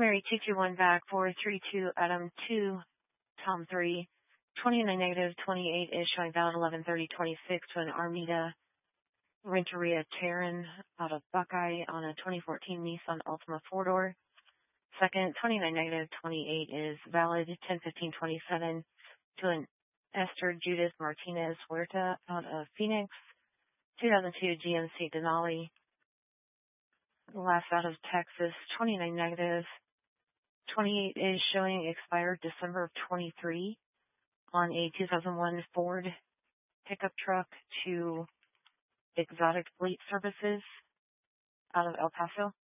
Mary 221 back 432 Adam 2 Tom 3 29 negative 28 is showing valid 11/30/26 to an Armida Renteria Terran out of Buckeye on a 2014 Nissan Altima 4-door. Second 29 negative 28 is valid 10/15/27 to an Esther Judith Martinez Huerta out of Phoenix 2002 GMC Denali. Last out of Texas 29 negative 28 is showing expired December of 23 on a 2001 Ford pickup truck to Exotic Fleet Services out of El Paso.